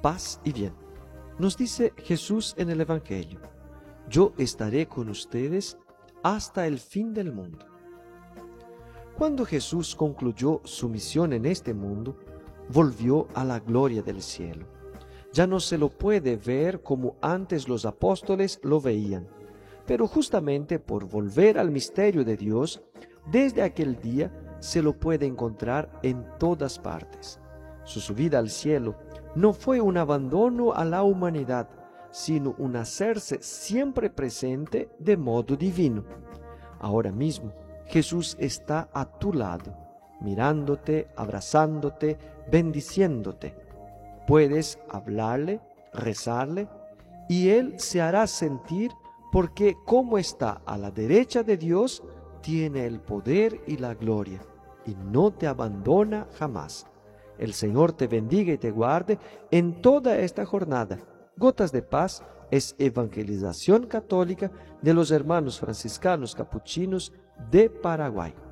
paz y bien. Nos dice Jesús en el Evangelio: yo estaré con ustedes hasta el fin del mundo. Cuando Jesús concluyó su misión en este mundo, volvió a la gloria del cielo. Ya no se lo puede ver como antes los apóstoles lo veían, pero justamente por volver al misterio de Dios, desde aquel día se lo puede encontrar en todas partes. Su subida al cielo no fue un abandono a la humanidad, sino un hacerse siempre presente de modo divino. Ahora mismo, Jesús está a tu lado, mirándote, abrazándote, bendiciéndote. Puedes hablarle, rezarle, y Él se hará sentir porque como está a la derecha de Dios, tiene el poder y la gloria, y no te abandona jamás. El Señor te bendiga y te guarde en toda esta jornada. Gotas de Paz es evangelización católica de los hermanos franciscanos capuchinos de Paraguay.